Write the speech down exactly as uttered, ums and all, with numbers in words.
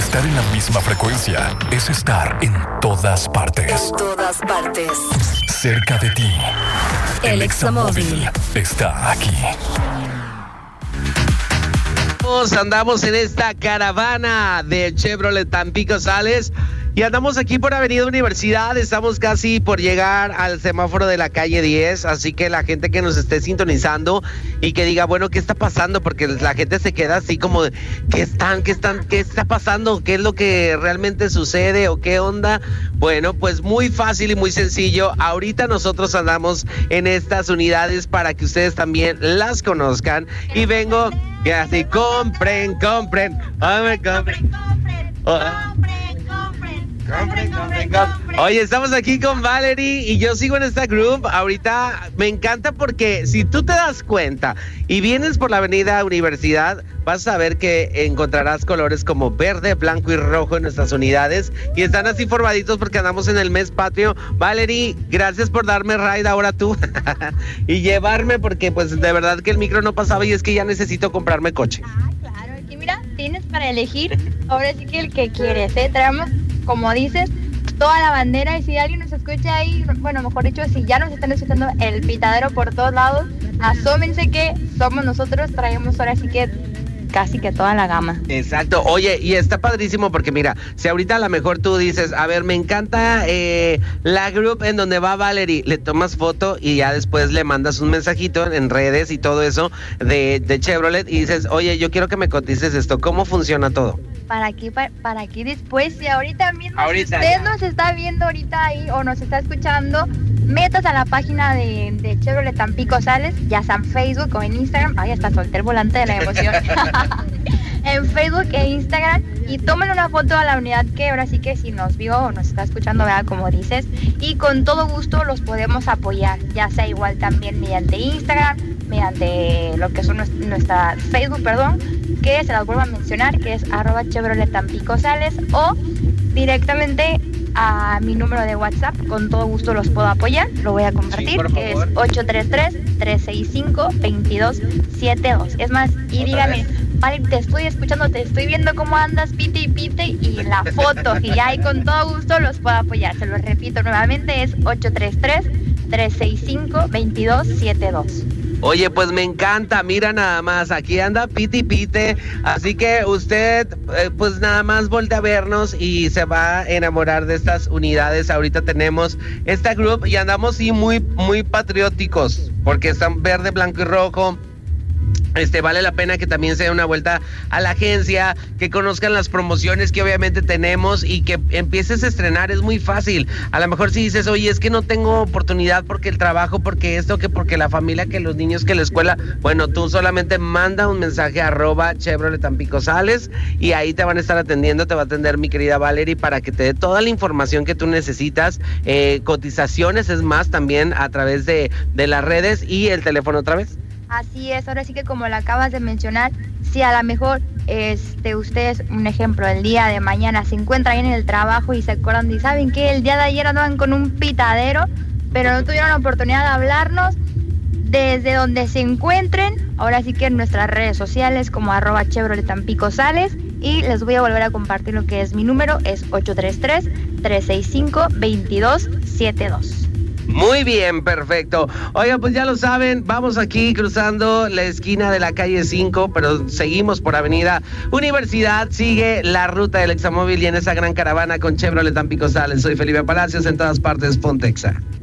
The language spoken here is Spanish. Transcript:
Estar en la misma frecuencia es estar en todas partes. En todas partes. Cerca de ti. El Examóvil está aquí. Andamos en esta caravana de Chevrolet Tampico Sales y andamos aquí por Avenida Universidad. Estamos casi por llegar al semáforo de la calle diez, así que la gente que nos esté sintonizando y que diga, bueno, ¿qué está pasando? Porque la gente se queda así como, ¿qué están? ¿Qué están? ¿Qué está pasando? ¿Qué es lo que realmente sucede o qué onda? Bueno, pues muy fácil y muy sencillo. Ahorita nosotros andamos en estas unidades para que ustedes también las conozcan y vengo que así compren, compren, hombre, compren, compren, compren, compren, compren, compren. Oye, estamos aquí con Valerie y yo sigo en esta group. Ahorita me encanta porque si tú te das cuenta y vienes por la Avenida Universidad, vas a ver que encontrarás colores como verde, blanco y rojo en nuestras unidades y están así formaditos porque andamos en el mes patrio. Valerie, gracias por darme ride ahora tú y llevarme porque pues de verdad que el micro no pasaba y es que ya necesito comprarme coche. Ah, claro, aquí mira, tienes para elegir, ahora sí que el que quieres, ¿eh? Traemos, como dices, toda la bandera y si alguien nos escucha ahí, bueno, mejor dicho, si ya nos están escuchando el pitadero por todos lados, asómense que somos nosotros, traemos ahora sí que casi que toda la gama. Exacto. Oye, y está padrísimo porque mira, si ahorita a lo mejor tú dices, a ver, me encanta eh, la group en donde va Valerie, le tomas foto y ya después le mandas un mensajito en redes y todo eso de, de Chevrolet y dices, oye, yo quiero que me cotices esto. ¿Cómo funciona todo? Para aquí, para, para aquí después, si ahorita mismo, ahorita, si usted ya. nos está viendo ahorita ahí o nos está escuchando, metas a la página de, de Chevrolet Tampico Sales, ya sea en Facebook o en Instagram. Ay, hasta solté el volante de la emoción. En Facebook e Instagram y tomen una foto a la unidad que ahora sí que si nos vio o nos está escuchando, vea como dices, y con todo gusto los podemos apoyar, ya sea igual también mediante Instagram, mediante lo que son nuestra Facebook, perdón, que se las vuelvo a mencionar, que es arroba Chevrolet Tampico Sales, o directamente a mi número de WhatsApp, con todo gusto los puedo apoyar, lo voy a compartir, sí, que es ocho tres tres, tres seis cinco, dos dos siete dos. Es más, y dígame, vale, te estoy escuchando, te estoy viendo cómo andas, pite y pite, y la foto, y ya ahí con todo gusto los puedo apoyar. Se lo repito nuevamente, es ocho tres tres, tres seis cinco, dos dos siete dos. Oye, pues me encanta, mira nada más, aquí anda Piti Pite, así que usted eh, pues nada más voltea a vernos y se va a enamorar de estas unidades. Ahorita tenemos esta group y andamos sí muy, muy patrióticos, porque están verde, blanco y rojo. Este, vale la pena que también se dé una vuelta a la agencia, que conozcan las promociones que obviamente tenemos y que empieces a estrenar. Es muy fácil. A lo mejor si dices, oye, es que no tengo oportunidad porque el trabajo, porque esto, que porque la familia, que los niños, que la escuela. Bueno, tú solamente manda un mensaje a arroba Chevrolet Tampico Sales y ahí te van a estar atendiendo, te va a atender mi querida Valerie para que te dé toda la información que tú necesitas, eh, cotizaciones, es más, también a través de, de las redes y el teléfono otra vez. Así es, ahora sí que como lo acabas de mencionar, si a lo mejor este, ustedes, un ejemplo, el día de mañana se encuentran ahí en el trabajo y se acuerdan y saben que el día de ayer andaban con un pitadero, pero no tuvieron la oportunidad de hablarnos, desde donde se encuentren, ahora sí que en nuestras redes sociales como arroba Chevrolet Tampico Sales, y les voy a volver a compartir lo que es mi número, es ocho tres tres, tres seis cinco, dos dos siete dos. Muy bien, perfecto. Oiga, pues ya lo saben, vamos aquí cruzando la esquina de la calle cinco, pero seguimos por Avenida Universidad, sigue la ruta del Examóvil y en esa gran caravana con Chevrolet Tampico Sales. Soy Felipe Palacios, en todas partes, Pontexa.